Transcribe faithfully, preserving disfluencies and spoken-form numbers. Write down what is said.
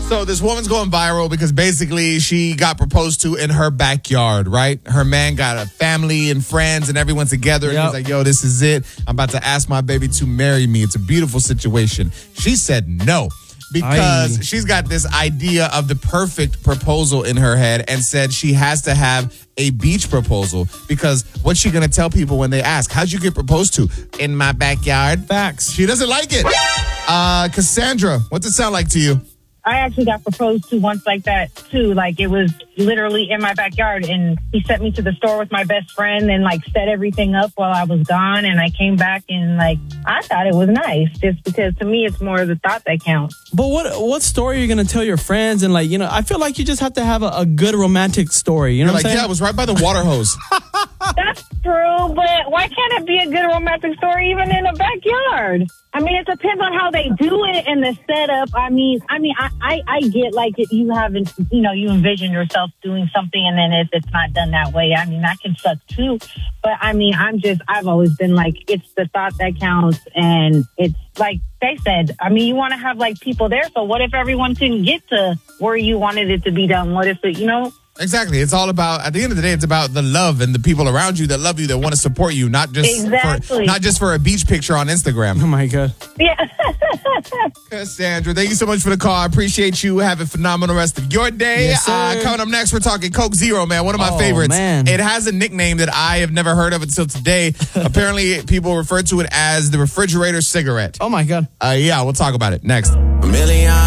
So this woman's going viral because basically she got proposed to in her backyard, right? Her man got a family and friends and everyone together. Yep. And he's like, yo, this is it. I'm about to ask my baby to marry me. It's a beautiful situation. She said no. Because Aye. she's got this idea of the perfect proposal in her head and said she has to have a beach proposal because what's she going to tell people when they ask, how'd you get proposed to? In my backyard. Facts. She doesn't like it. Uh, Cassandra, what's it sound like to you? I actually got proposed to once like that, too. Like, it was literally in my backyard, and he sent me to the store with my best friend and, like, set everything up while I was gone, and I came back, and, like, I thought it was nice, just because, to me, it's more the thought that counts. But what what story are you going to tell your friends? And, like, you know, I feel like you just have to have a, a good romantic story. You know You're what like, I'm saying? yeah, I was right by the water hose. That's true, but why can't it be a good romantic story even in a backyard? I mean, it depends on how they do it and the setup. I mean, I mean, I, I, I get like it, you haven't, you know, you envision yourself doing something and then if it's not done that way, I mean, that can suck too. But I mean, I'm just, I've always been like, it's the thought that counts. And it's like they said, I mean, you want to have like people there. So what if everyone couldn't get to where you wanted it to be done? What if it, you know? Exactly. It's all about, at the end of the day, it's about the love and the people around you that love you, that want to support you, not just Exactly. for not just for a beach picture on Instagram. Oh, my God. Yeah. Cassandra, thank you so much for the call. I appreciate you. Have a phenomenal rest of your day. Yes, sir. uh, coming up next, we're talking Coke Zero, man. One of my Oh, favorites. man. It has a nickname that I have never heard of until today. Apparently, people refer to it as the refrigerator cigarette. Oh, my God. Uh, yeah, we'll talk about it next. A million